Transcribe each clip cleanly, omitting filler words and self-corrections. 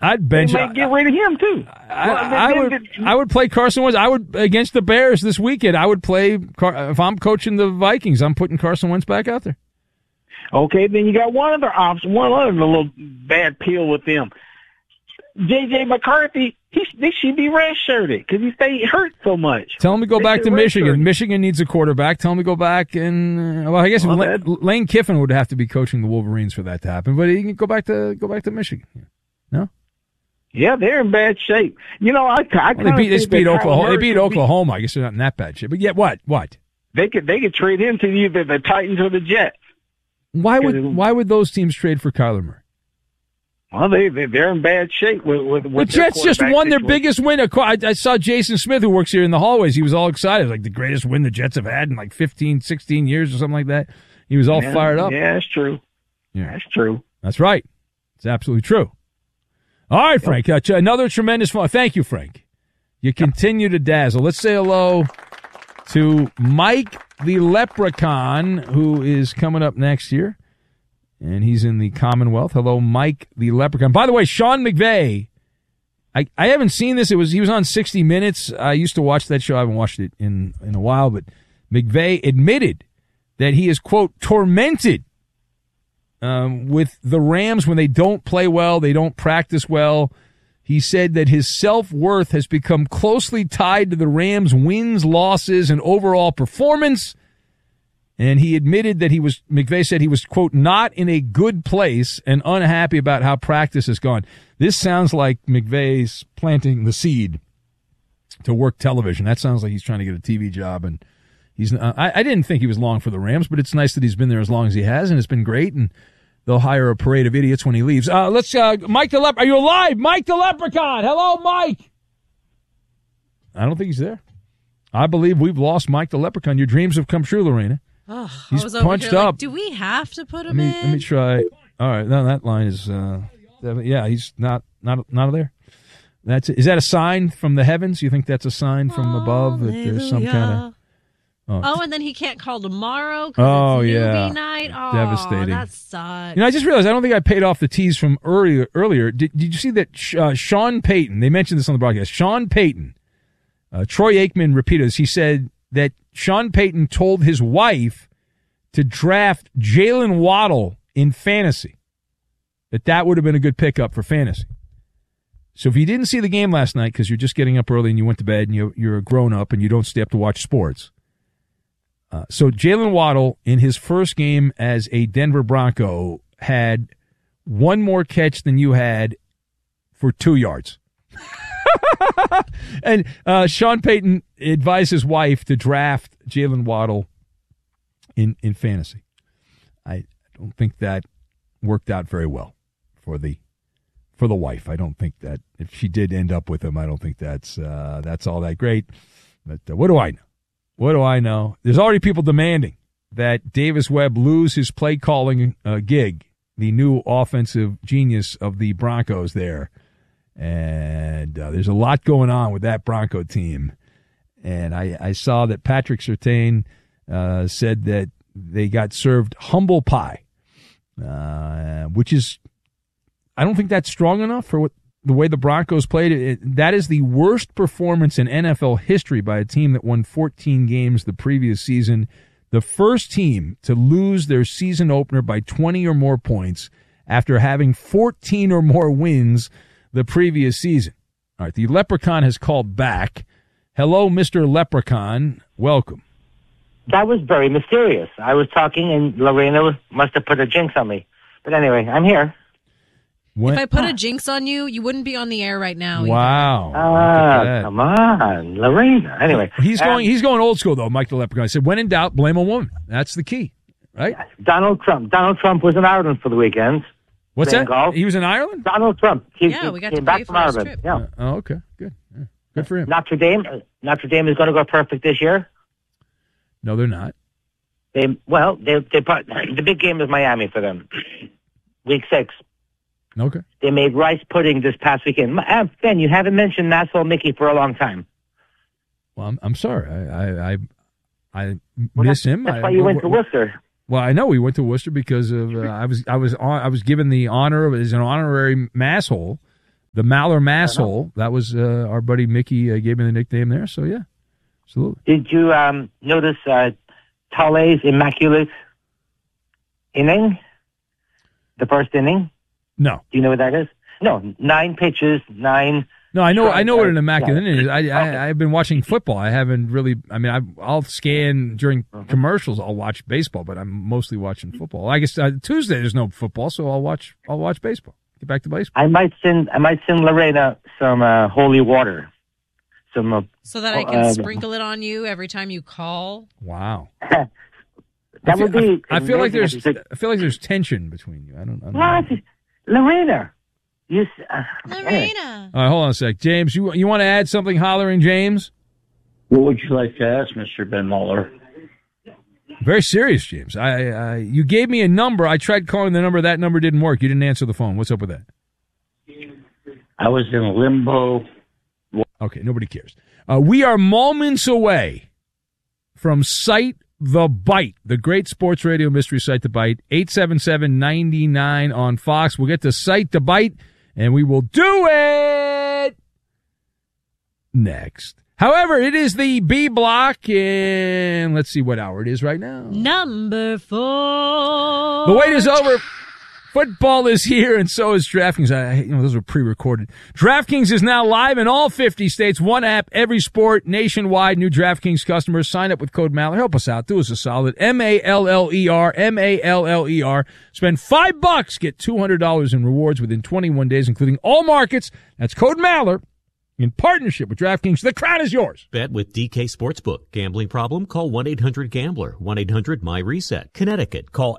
I'd bench. They might get rid of him too. I would play Carson Wentz. I would against the Bears this weekend. I would play if I'm coaching the Vikings. I'm putting Carson Wentz back out there. Okay, then you got one other option, one other little bad pill with them. J.J. McCarthy, they should be redshirted because he stayed hurt so much. Tell him to go back to Michigan. Michigan needs a quarterback. Tell him to go back and I guess Lane Kiffin would have to be coaching the Wolverines for that to happen. But he can go back to Michigan. No. Yeah, they're in bad shape. You know, they beat Oklahoma. They beat Oklahoma. I guess they're not in that bad shape. But yet, what? They could trade him to either the Titans or the Jets. Why would those teams trade for Kyler Murray? Well, they're in bad shape with the Jets just won their biggest win. I saw Jason Smith, who works here in the hallways. He was all excited, like the greatest win the Jets have had in like 15, 16 years or something like that. He was all fired up. Yeah, that's true. Yeah, that's true. That's right. It's absolutely true. All right, Frank. Another tremendous fun. Thank you, Frank. You continue to dazzle. Let's say hello to Mike the Leprechaun, who is coming up next year. And he's in the Commonwealth. Hello, Mike the Leprechaun. By the way, Sean McVay, I haven't seen this. He was on 60 Minutes. I used to watch that show. I haven't watched it in a while. But McVay admitted that he is, quote, tormented with the Rams when they don't play well, they don't practice well. He said that his self-worth has become closely tied to the Rams' wins, losses, and overall performance. And he admitted that McVay said he was, quote, not in a good place and unhappy about how practice has gone. This sounds like McVay's planting the seed to work television. That sounds like he's trying to get a TV job. And I didn't think he was long for the Rams, but it's nice that he's been there as long as he has, and it's been great. And they'll hire a parade of idiots when he leaves. Let's, Mike the Leprechaun. Are you alive? Mike the Leprechaun. Hello, Mike. I don't think he's there. I believe we've lost Mike the Leprechaun. Your dreams have come true, Lorena. Oh, he's punched up. Like, do we have to put him in? Let me try. All right, no, that line is. Yeah, he's not there. Is that a sign from the heavens? You think that's a sign from above that there's some kind of? Oh, and then he can't call tomorrow because it's movie night. Oh, devastating. That sucks. I just realized I don't think I paid off the tease from earlier. Did you see that Sean Payton? They mentioned this on the broadcast. Sean Payton. Troy Aikman repeated this. He said that Sean Payton told his wife to draft Jalen Waddle in fantasy, that would have been a good pickup for fantasy. So if you didn't see the game last night because you're just getting up early and you went to bed and you're a grown-up and you don't stay up to watch sports. So Jalen Waddle, in his first game as a Denver Bronco, had one more catch than you had for 2 yards. And Sean Payton advised his wife to draft Jalen Waddle in fantasy. I don't think that worked out very well for the wife. I don't think that if she did end up with him, I don't think that's all that great. But what do I know? What do I know? There's already people demanding that Davis Webb lose his play calling gig, the new offensive genius of the Broncos there. And there's a lot going on with that Bronco team. And I saw that Patrick Surtain said that they got served humble pie, which is, I don't think that's strong enough for the way the Broncos played. That is the worst performance in NFL history by a team that won 14 games the previous season. The first team to lose their season opener by 20 or more points after having 14 or more wins the previous season. All right, the Leprechaun has called back. Hello, Mr. Leprechaun. Welcome. That was very mysterious. I was talking, and Lorena must have put a jinx on me. But anyway, I'm here. If I put a jinx on you, you wouldn't be on the air right now. Wow. Come on, Lorena. Anyway. He's going old school, though, Mike the Leprechaun. I said, when in doubt, blame a woman. That's the key, right? Donald Trump was in Ireland for the weekend. What's that? Golf. He was in Ireland? Donald Trump. We got to came pay back for from his Ireland. trip. Yeah. Okay, good. Yeah. Good for him. Notre Dame is going to go perfect this year. No, they're not. They the big game is Miami for them. Week 6. Okay. They made rice pudding this past weekend. Ben, you haven't mentioned Nassau Mickey for a long time. Well, I'm sorry. I miss him. That's why you went to Worcester. Well, I know we went to Worcester because of I was given the honor of as an honorary masshole The Maller Masshole. That was our buddy Mickey gave me the nickname there. So, yeah, absolutely. Did you notice Tale's immaculate inning? The first inning? No. Do you know what that is? No, 9 pitches, 9... No, I know what an immaculate inning is. I've been watching football. I haven't really. I mean, I'll scan during commercials. I'll watch baseball, but I'm mostly watching football. I guess Tuesday there's no football, so I'll watch baseball. Get back to baseball. I might send Lorena some holy water, so that I can sprinkle it on you every time you call. Wow. That would be. I feel like there's tension between you. I don't know. What, Lorena? Lorena. All right, hold on a sec. James, you want to add something, Hollering James? What would you like to ask, Mr. Ben Muller? Very serious, James. You gave me a number. I tried calling the number. That number didn't work. You didn't answer the phone. What's up with that? I was in limbo. Okay, nobody cares. We are moments away from Cite the Bite, the great sports radio mystery Cite the Bite. 877-99 on Fox. We'll get to Cite the Bite. And we will do it next. However, it is the B block, and let's see what hour it is right now. Number 4. The wait is over. Football is here, and so is DraftKings. Those were pre-recorded. DraftKings is now live in all 50 states. One app, every sport, nationwide. New DraftKings customers sign up with code Maller. Help us out. Do us a solid. MALLER, MALLER. Spend $5, get $200 in rewards within 21 days, including all markets. That's code Maller. In partnership with DraftKings, the crown is yours. Bet with DK Sportsbook. Gambling problem? Call 1-800-GAMBLER. 1-800-MY-RESET. Connecticut. Call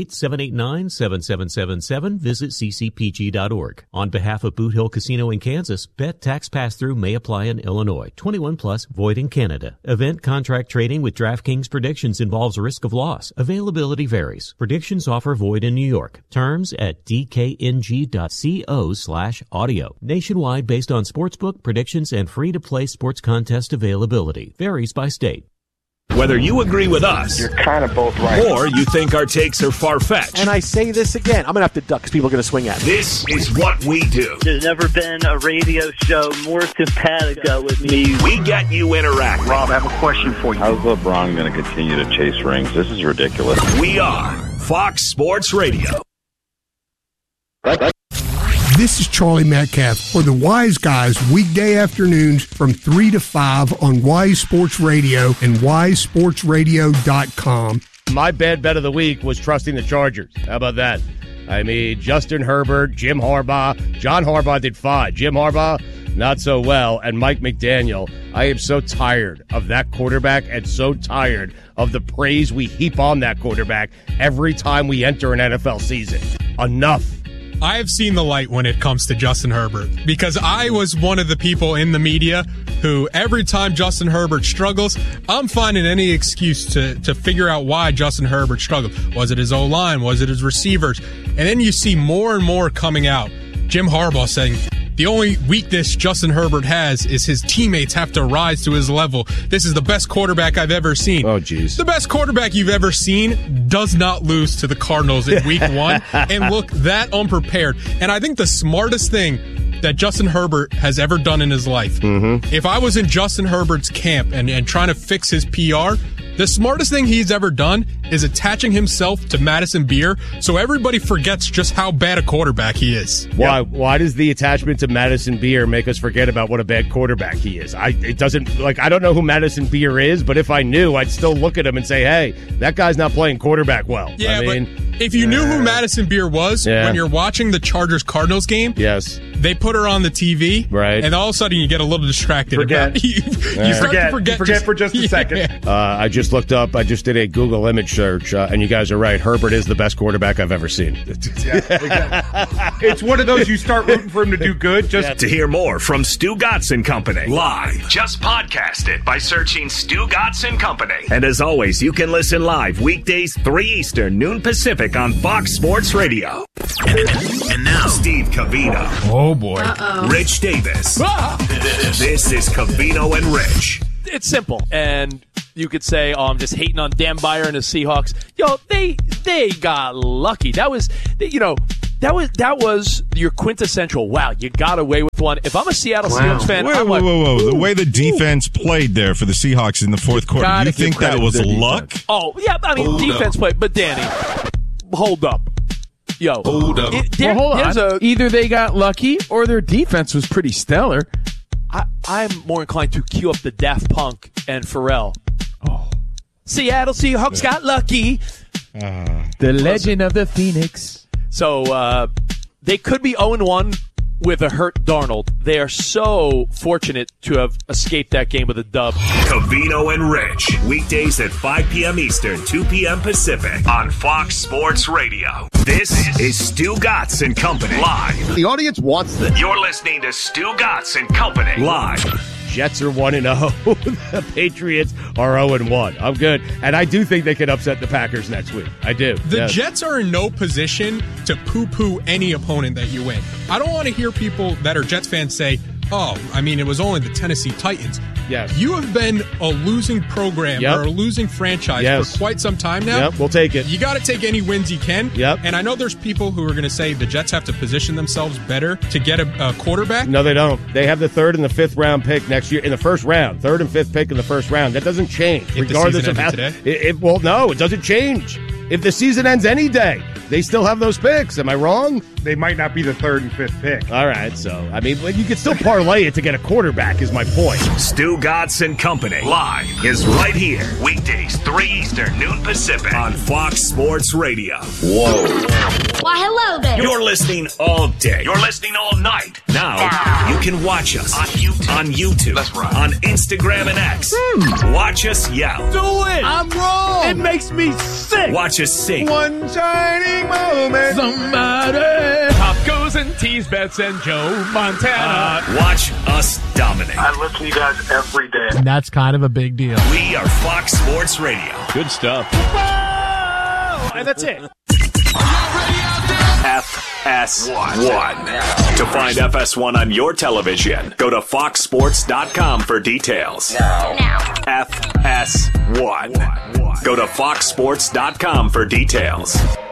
888-789-7777. Visit ccpg.org. On behalf of Boot Hill Casino in Kansas, bet tax pass-through may apply in Illinois. 21 plus, void in Canada. Event contract trading with DraftKings predictions involves risk of loss. Availability varies. Predictions offer void in New York. Terms at dkng.co/audio. Nationwide based on sportsbook predictions and free-to-play sports contest availability. Varies by state. Whether you agree with us, you're kind of both right, or you think our takes are far-fetched. And I say this again, I'm going to have to duck because people are going to swing at me. This is what we do. There's never been a radio show more simpatico with me. We get you interacting. Rob, I have a question for you. How's LeBron going to continue to chase rings? This is ridiculous. We are Fox Sports Radio. This is Charlie Metcalf for the Wise Guys weekday afternoons from 3 to 5 on Wise Sports Radio and wisesportsradio.com. My bad bet of the week was trusting the Chargers. How about that? I mean, Justin Herbert, Jim Harbaugh. John Harbaugh did fine. Jim Harbaugh, not so well. And Mike McDaniel. I am so tired of that quarterback and so tired of the praise we heap on that quarterback every time we enter an NFL season. Enough. I have seen the light when it comes to Justin Herbert because I was one of the people in the media who every time Justin Herbert struggles, I'm finding any excuse to figure out why Justin Herbert struggled. Was it his O-line? Was it his receivers? And then you see more and more coming out. Jim Harbaugh saying the only weakness Justin Herbert has is his teammates have to rise to his level. This is the best quarterback I've ever seen. Oh, geez. The best quarterback you've ever seen does not lose to the Cardinals in week 1 and look that unprepared. And I think the smartest thing that Justin Herbert has ever done in his life, if I was in Justin Herbert's camp and trying to fix his PR, the smartest thing he's ever done is attaching himself to Madison Beer so everybody forgets just how bad a quarterback he is. Why? Yep. Why does the attachment to Madison Beer make us forget about what a bad quarterback he is? I don't know who Madison Beer is, but if I knew, I'd still look at him and say, hey, that guy's not playing quarterback well. Yeah, but if you knew who Madison Beer was when you're watching the Chargers-Cardinals game, yes, they put her on the TV, right, and all of a sudden you get a little distracted. You forget for just a second. I just looked up. I just did a Google image search, and you guys are right. Herbert is the best quarterback I've ever seen. It's one of those you start rooting for him to do good. To hear more from Stu Gatz and Company live, just podcast it by searching Stu Gatz and Company. And as always, you can listen live weekdays 3 Eastern, noon Pacific on Fox Sports Radio. And now, Steve Covino. Oh, boy. Rich Davis. This is Covino and Rich. It's simple. And you could say, oh, I'm just hating on Dan Byer and the Seahawks. Yo, they got lucky. That was, That was your quintessential, wow, you got away with one. If I'm a Seattle Seahawks fan, Whoa. The way the defense played there for the Seahawks in the fourth quarter, you think that was luck? Oh, yeah, I mean, defense played. But, Danny, hold up. Yo. Hold up. Hold on. Either they got lucky or their defense was pretty stellar. I'm more inclined to cue up the Daft Punk and Pharrell. Oh. Seattle Seahawks got lucky. The legend of the Phoenix. So they could be 0-1 with a hurt Darnold. They are so fortunate to have escaped that game with a dub. Covino and Rich, weekdays at 5 p.m. Eastern, 2 p.m. Pacific on Fox Sports Radio. This is Stu Gatz and Company live. The audience wants this. You're listening to Stu Gatz and Company live. Jets are 1-0. The Patriots are 0-1. I'm good. And I do think they can upset the Packers next week. I do. The Jets are in no position to poo-poo any opponent that you win. I don't want to hear people that are Jets fans say, it was only the Tennessee Titans. Yes. You have been a losing program or a losing franchise for quite some time now. Yep, we'll take it. You got to take any wins you can. Yep. And I know there's people who are going to say the Jets have to position themselves better to get a quarterback. No, they don't. They have the 3rd and the 5th round pick next year in the first round. 3rd and 5th pick in the first round. That doesn't change. Regardless of how today? No, it doesn't change. If the season ends any day, they still have those picks. Am I wrong? They might not be the 3rd and 5th pick. All right, so, you can still parlay it to get a quarterback is my point. Stu Gatz and Company live is right here. Weekdays, 3 Eastern, noon Pacific on Fox Sports Radio. Whoa. Why, hello there. You're listening all day. You're listening all night. Now, you can watch us on YouTube. That's right. On Instagram and X. Watch us yell. Do it. I'm wrong. It makes me sick. Watch us sing. One shining moment. Somebody. Tacos and tease bets and Joe Montana. Watch us dominate. I listen to you guys every day. And that's kind of a big deal. We are Fox Sports Radio. Good stuff. Whoa! And that's it. FS1. To find FS1 on your television, go to foxsports.com for details. Now. FS1. Go to foxsports.com for details.